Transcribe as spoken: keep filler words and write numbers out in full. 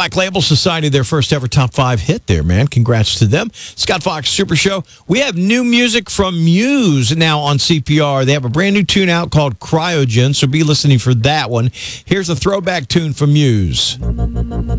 Black Label Society, their first ever top five hit there, man. Congrats to them. Scott Fox Super Show. We have new music from Muse now on C P R. They have a brand new tune out called Cryogen, so be listening for that one. Here's a throwback tune from Muse.